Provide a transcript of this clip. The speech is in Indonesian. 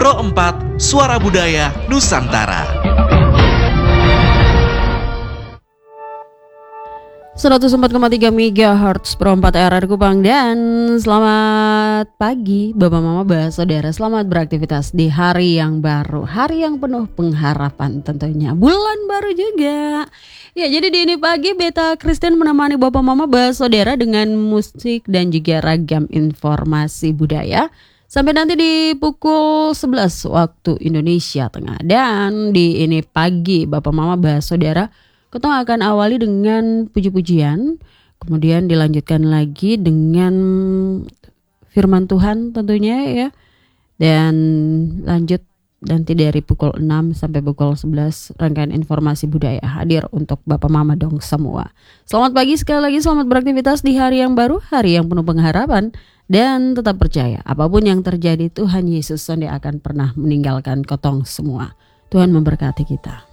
Pro 4 Suara Budaya Nusantara. 104,3 MHz Pro 4 RR Kupang. Dan selamat pagi Bapak Mama Saudara. Selamat beraktivitas di hari yang baru, hari yang penuh pengharapan tentunya, bulan baru juga. Ya, jadi di ini pagi Beta Kristen menemani Bapak Mama Saudara dengan musik dan juga ragam informasi budaya sampai nanti di pukul 11 waktu Indonesia Tengah. Dan di ini pagi Bapak Mama Saudara, kita akan awali dengan puji-pujian, kemudian dilanjutkan lagi dengan firman Tuhan tentunya ya. Dan lanjut nanti dari pukul 6 sampai pukul 11 rangkaian informasi budaya hadir untuk Bapak Mama dong semua. Selamat pagi sekali lagi, selamat beraktivitas di hari yang baru, hari yang penuh pengharapan. Dan tetap percaya, apapun yang terjadi Tuhan Yesus tidak akan pernah meninggalkan kotong semua. Tuhan memberkati kita.